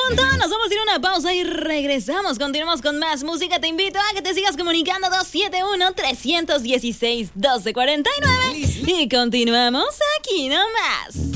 punto. Nos vamos a ir a una pausa y regresamos. Continuamos con más música. Te invito a que te sigas comunicando 271-316-1249. Y continuamos aquí nomás.